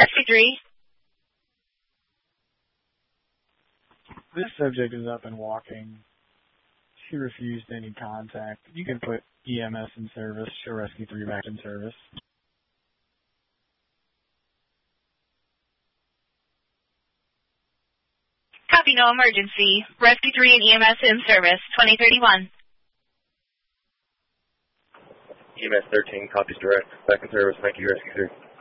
Rescue 3. This subject is up and walking. She refused any contact. You can put EMS in service. Show Rescue 3 back in service. Copy, no emergency. Rescue 3 and EMS in service, 2031. EMS 13, copies direct. Back in service. Thank you, Rescue 3.